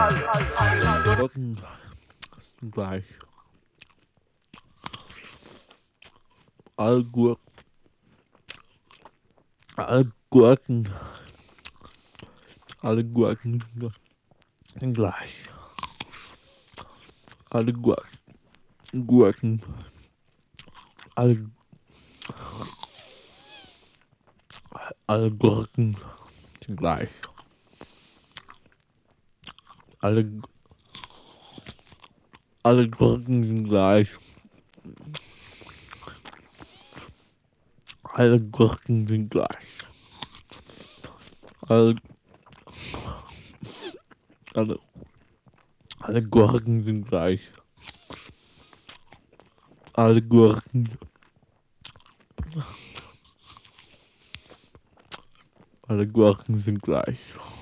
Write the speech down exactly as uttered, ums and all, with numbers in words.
Gurken sind gleich. Alle Gurken. Alle Gurken. Alle Gurken sind gleich. Alle Gurken. Gurken. Alle, alle Gurken sind gleich. Alle, alle Gurken sind gleich. Alle Gurken sind gleich. Alle, alle, alle Gurken sind gleich. Alle Gurken. Alle Gurken sind gleich.